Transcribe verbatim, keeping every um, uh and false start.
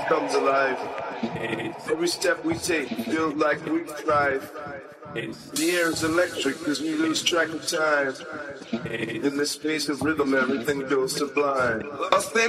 comes alive. Every step we take feels like we thrive. The air is electric as we lose track of time. In this space of rhythm, everything goes sublime.